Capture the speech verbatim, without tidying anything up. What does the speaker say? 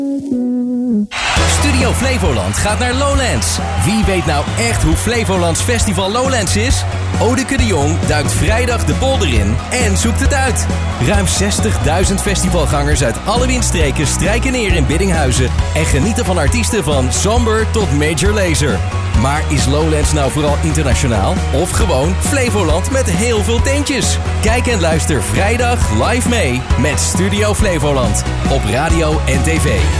Studio Flevoland gaat naar Lowlands. Wie weet nou echt hoe Flevolands festival Lowlands is? Odeke de Jong duikt vrijdag de polder in en zoekt het uit. Ruim zestigduizend festivalgangers uit alle windstreken strijken neer in Biddinghuizen en genieten van artiesten van Somber tot Major Lazer. Maar is Lowlands nou vooral internationaal of gewoon Flevoland met heel veel tentjes? Kijk en luister vrijdag live mee met Studio Flevoland op radio en tv.